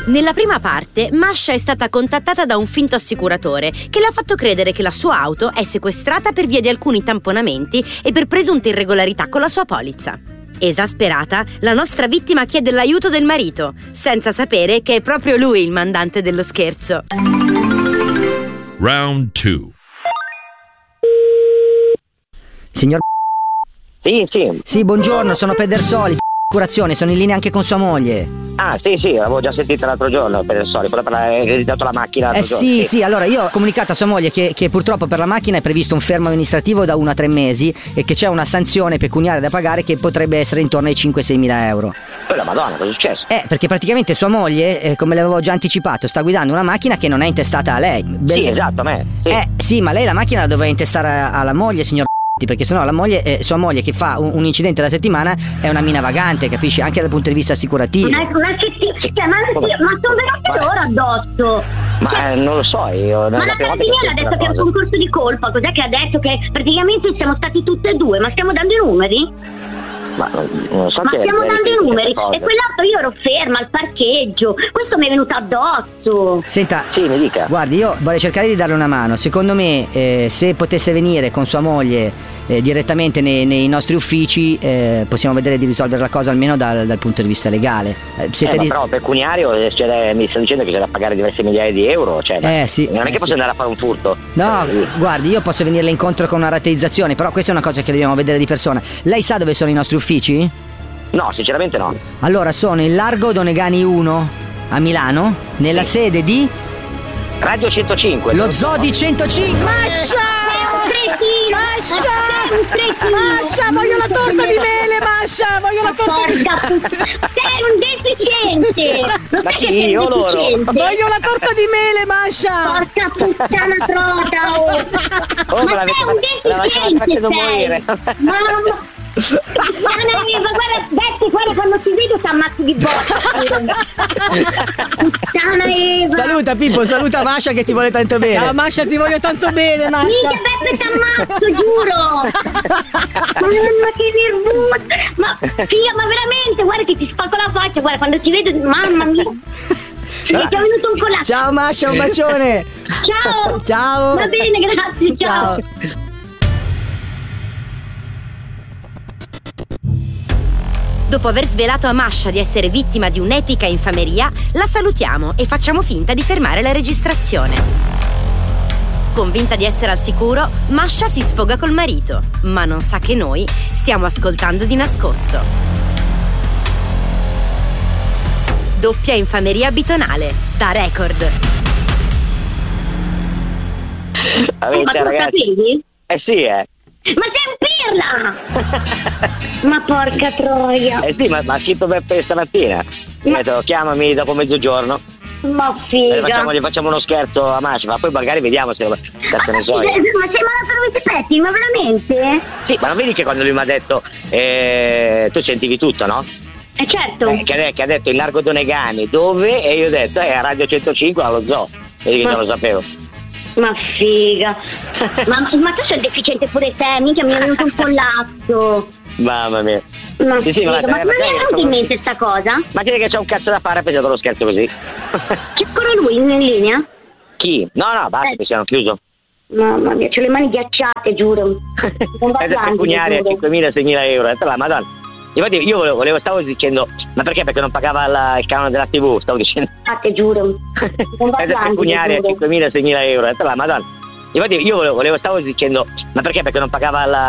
Nella prima parte, Masha è stata contattata da un finto assicuratore che le ha fatto credere che la sua auto è sequestrata per via di alcuni tamponamenti e per presunte irregolarità con la sua polizza. Esasperata, la nostra vittima chiede l'aiuto del marito, senza sapere che è proprio lui il mandante dello scherzo. Round 2. Signor Sì, buongiorno, sono Pedersoli, assicurazione, sono in linea anche con sua moglie. Ah, sì, avevo già sentito l'altro giorno per il solito, quello per ereditato la macchina l'altro giorno. Sì, allora io ho comunicato a sua moglie che purtroppo per la macchina è previsto un fermo amministrativo da 1 a 3 mesi e che c'è una sanzione pecuniaria da pagare che potrebbe essere intorno ai 5-6 mila euro. La Madonna, cosa è successo? Perché praticamente sua moglie, come le avevo già anticipato, sta guidando una macchina che non è intestata a lei. Sì, esatto, a me. Sì. Sì, ma lei la macchina la doveva intestare alla moglie, signor, perché sennò la moglie, sua moglie che fa un incidente alla settimana è una mina vagante, capisci? Anche dal punto di vista assicurativo. Ma sono venuti loro addosso. Ma non lo so, io. Ma la carabiniera ha detto che è un concorso di colpa. Cos'è che ha detto? Che praticamente siamo stati tutte e due. Ma stiamo dando i numeri? Ma non so. Ma stiamo dando i numeri. E quell'altro io ero ferma al parcheggio. Questo mi è venuto addosso. Senta, sì, mi dica. Guardi, io vorrei cercare di darle una mano. Secondo me, se potesse venire con sua moglie direttamente nei nostri uffici, possiamo vedere di risolvere la cosa almeno dal punto di vista legale. Però pecuniario, mi sta dicendo che c'è da pagare diverse migliaia di euro. Cioè, sì, non è che posso andare a fare un furto. No, guardi, io posso venirle incontro con una rateizzazione, però questa è una cosa che dobbiamo vedere di persona. Lei sa dove sono i nostri uffici? No, sinceramente no. Allora, sono in Largo Donegani 1 a Milano, nella sede di Radio 105. Lo Zoo di 105. Masha, voglio la torta di mele, Masha, voglio la torta. Sei un deficiente. Ma chi, io o loro? Voglio la torta di mele, Masha. Porca puttana trota, ma sei un deficiente, morire. Puttana Eva, guarda quando ti vedo ti ammazzo di botta. Puttana Eva. Saluta Pippo, saluta Masha che ti vuole tanto bene. Ciao Masha, ti voglio tanto bene, Masha. Mica Beppe t'ammazzo, giuro. Ma che nervosa. Ma figa, ma veramente, guarda che ti spacco la faccia, guarda quando ti vedo, mamma mia. Mi è già venuto un collasso. Ciao Masha, un bacione. Ciao. Va bene, grazie, ciao. Dopo aver svelato a Masha di essere vittima di un'epica infameria, la salutiamo e facciamo finta di fermare la registrazione. Convinta di essere al sicuro, Masha si sfoga col marito, ma non sa che noi stiamo ascoltando di nascosto. Doppia infameria bitonale, da Record. Ma tu ragazzi? Sì, Ma sei un pirla! Ma porca troia! Sì, ma ha scritto Beppe stamattina. Mi ha detto chiamami dopo mezzogiorno. Ma figa! Gli facciamo uno scherzo a Masha, ma poi magari vediamo se cazzo ne so. Ma sei malato come ti petti, ma veramente? Sì, ma non vedi che quando lui mi ha detto tu sentivi tutto, no? Certo. Che ha detto in Largo Donegani, dove? E io ho detto a Radio 105 allo Zoo. Vedi che non lo sapevo. Ma figa. ma tu sei deficiente pure te, mica mi è venuto un collasso. Mamma mia. Ma sì, figa, ma non mi è venuta in mente sta cosa? Ma dire che c'è un cazzo da fare, ha pensato lo scherzo così. C'è ancora lui in linea? Chi? No, basta, che siamo chiuso. Mamma mia, c'ho le mani ghiacciate, giuro. È da pecuniaria 5.000-6.000 euro, la Madonna. Infatti io stavo dicendo, ma perché? Perché non pagava il canone della TV, stavo dicendo. Te giuro. È da pecuniaria 5.000-6.000 euro, la Madonna. Infatti io stavo dicendo, ma perché? Perché non pagava